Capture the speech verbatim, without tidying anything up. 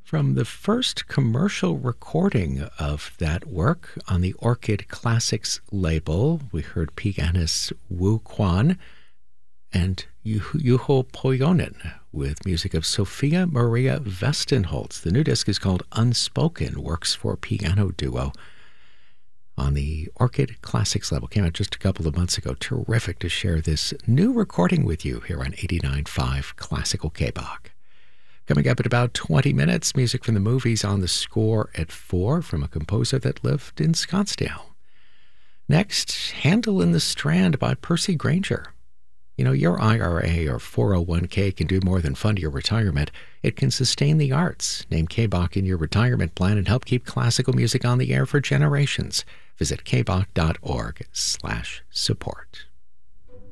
From the first commercial recording of that work on the Orchid Classics label, we heard pianist Wu Quan and Juho Pohjonen with music of Sophia Maria Westenholz. The new disc is called Unspoken, Works for Piano Duo on the Orchid Classics label. Came out just a couple of months ago. Terrific to share this new recording with you here on eighty-nine point five Classical K-Bach. Coming up in about twenty minutes, music from the movies on the score at four from a composer that lived in Scottsdale. Next, Handel in the Strand by Percy Grainger. You know, your I R A or four oh one k can do more than fund your retirement. It can sustain the arts. Name K-Bach in your retirement plan and help keep classical music on the air for generations. Visit kbach dot org slash support.